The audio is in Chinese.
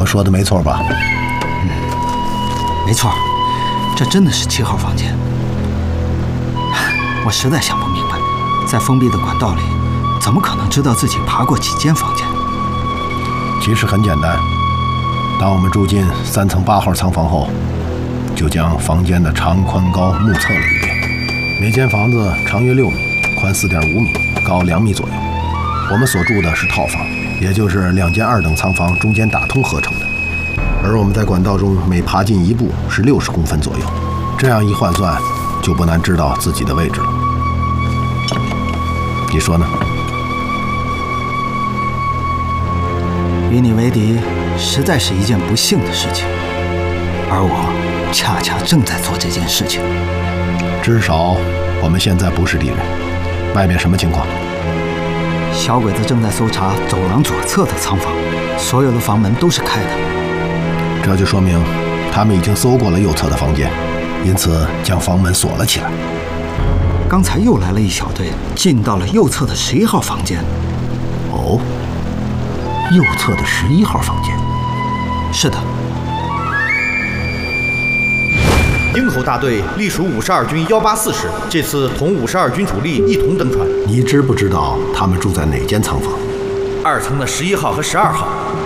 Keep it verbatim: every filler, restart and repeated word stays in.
我说的没错吧？ 嗯，没错，这真的是七号房间。我实在想不明白，在封闭的管道里，怎么可能知道自己爬过几间房间？ 其实很简单，当我们住进三层八号仓房后，就将房间的长、宽、高目测了一遍。每间房子长约六米，宽四点五米，高两米左右。我们所住的是套房，也就是两间二等仓房中间打通合成的。而我们在管道中每爬进一步是六十公分左右，这样一换算，就不难知道自己的位置了。你说呢？ 与你为敌，实在是一件不幸的事情，而我恰恰正在做这件事情。 至少我们现在不是敌人。外面什么情况？ 小鬼子正在搜查走廊左侧的仓房，所有的房门都是开的。 这就说明他们已经搜过了右侧的房间，因此将房门锁了起来。 刚才又来了一小队，进到了右侧的十一号房间。 哦，右侧的十一号房间。 是的。 营口大队隶属五十二军幺八四师，这次同五十二军主力一同登船。 你知不知道他们住在哪间仓房？ 二层的十一号和十二号。